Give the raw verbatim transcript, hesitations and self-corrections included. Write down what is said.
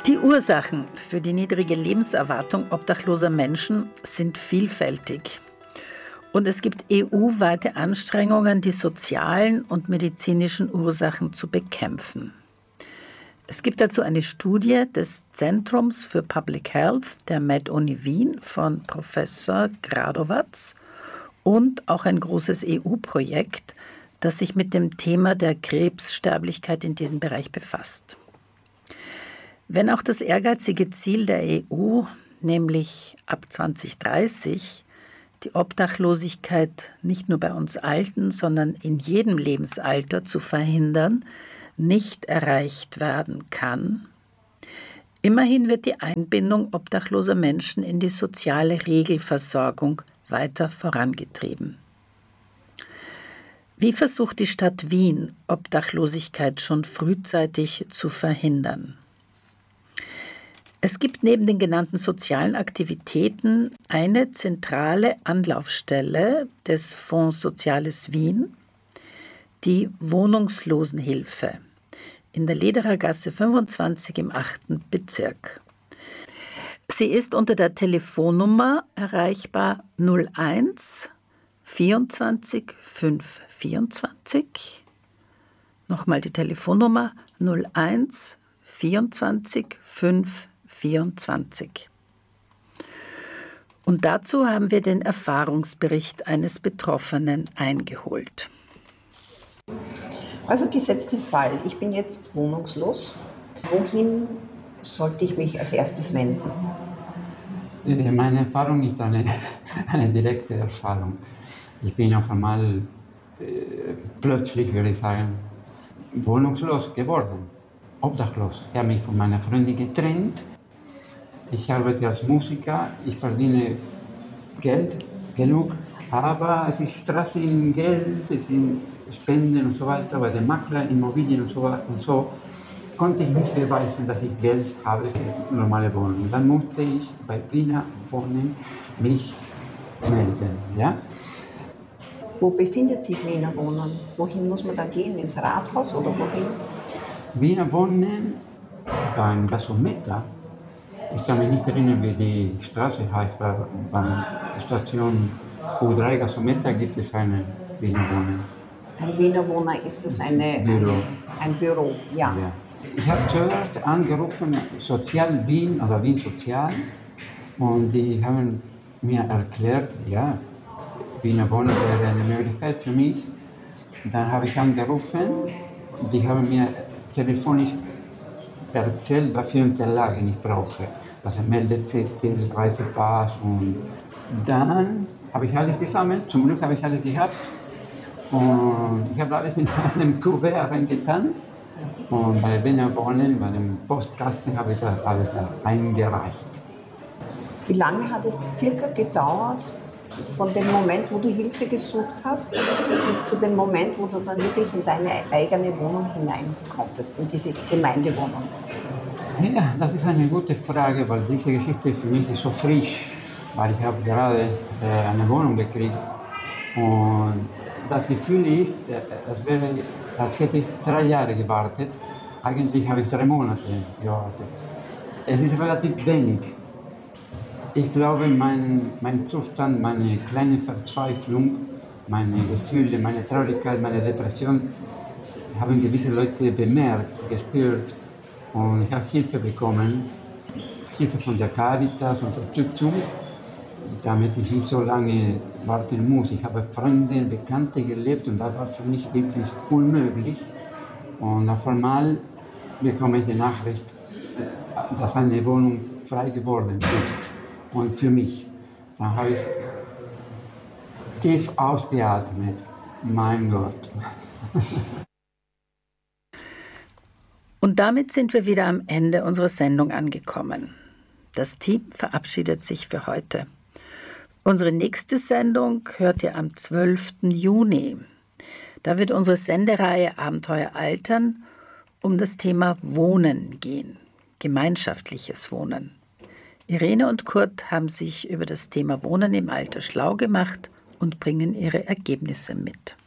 Die Ursachen für die niedrige Lebenserwartung obdachloser Menschen sind vielfältig. Und es gibt E U-weite Anstrengungen, die sozialen und medizinischen Ursachen zu bekämpfen. Es gibt dazu eine Studie des Zentrums für Public Health der MedUni Wien von Professor Gradowatz und auch ein großes E U-Projekt, das sich mit dem Thema der Krebssterblichkeit in diesem Bereich befasst. Wenn auch das ehrgeizige Ziel der E U, nämlich ab zwanzig dreißig, die Obdachlosigkeit nicht nur bei uns Alten, sondern in jedem Lebensalter zu verhindern, nicht erreicht werden kann, immerhin wird die Einbindung obdachloser Menschen in die soziale Regelversorgung weiter vorangetrieben. Wie versucht die Stadt Wien, Obdachlosigkeit schon frühzeitig zu verhindern? Es gibt neben den genannten sozialen Aktivitäten eine zentrale Anlaufstelle des Fonds Soziales Wien, die Wohnungslosenhilfe in der Lederergasse fünfundzwanzig im achten Bezirk. Sie ist unter der Telefonnummer erreichbar null eins vierundzwanzig fünf vierundzwanzig. Nochmal die Telefonnummer null eins vierundzwanzig fünf vierundzwanzig. Und dazu haben wir den Erfahrungsbericht eines Betroffenen eingeholt. Also gesetzt den Fall, ich bin jetzt wohnungslos. Wohin sollte ich mich als erstes wenden? Meine Erfahrung ist eine, eine direkte Erfahrung. Ich bin auf einmal äh, plötzlich, würde ich sagen, wohnungslos geworden, obdachlos. Ich habe mich von meiner Freundin getrennt. Ich arbeite als Musiker, ich verdiene Geld, genug, aber es ist Straßengeld, es sind Spenden und so weiter, bei den Maklern, Immobilien und so weiter und so, konnte ich nicht beweisen, dass ich Geld habe für normale Wohnungen. Dann musste ich bei Wiener Wohnen mich melden. Ja? Wo befindet sich Wiener Wohnen? Wohin muss man da gehen? Ins Rathaus oder wohin? Wiener Wohnen beim Gasometer. Ich kann mich nicht erinnern, wie die Straße heißt, aber bei der Station U drei Gasometer gibt es einen Wiener Wohnen. Ein Wiener Wohner, ist das eine, Büro. Ein, ein Büro? Ja. Ja. Ich habe zuerst angerufen, Sozial Wien oder Wien Sozial, und die haben mir erklärt, ja, Wiener Wohnen wäre eine Möglichkeit für mich. Dann habe ich angerufen, die haben mir telefonisch erzählt, was für Unterlagen ich brauche. Also Meldezettel, Reisepass, und dann habe ich alles gesammelt. Zum Glück habe ich alles gehabt. Und ich habe alles in einem Kuvert reingetan. Und bei Wiener Wohnen, bei dem Postkasten, habe ich das alles eingereicht. Wie lange hat es circa gedauert, von dem Moment, wo du Hilfe gesucht hast, bis zu dem Moment, wo du dann wirklich in deine eigene Wohnung hinein konntest, in diese Gemeindewohnung? Ja, das ist eine gute Frage, weil diese Geschichte für mich ist so frisch, weil ich habe gerade äh, eine Wohnung gekriegt. Und das Gefühl ist, äh, als, wäre, als hätte ich drei Jahre gewartet. Eigentlich habe ich drei Monate gewartet. Es ist relativ wenig. Ich glaube, mein, mein Zustand, meine kleine Verzweiflung, meine Gefühle, meine Traurigkeit, meine Depression haben gewisse Leute bemerkt, gespürt, und ich habe Hilfe bekommen, Hilfe von der Caritas, Unterstützung, damit ich nicht so lange warten muss. Ich habe Freunde, Bekannte gelebt, und das war für mich wirklich unmöglich. Und auf einmal bekomme ich die Nachricht, dass eine Wohnung frei geworden ist. Und für mich, da habe ich tief ausgeatmet. Mein Gott. Und damit sind wir wieder am Ende unserer Sendung angekommen. Das Team verabschiedet sich für heute. Unsere nächste Sendung hört ihr am zwölften Juni. Da wird unsere Sendereihe Abenteuer Altern um das Thema Wohnen gehen, gemeinschaftliches Wohnen. Irene und Kurt haben sich über das Thema Wohnen im Alter schlau gemacht und bringen ihre Ergebnisse mit.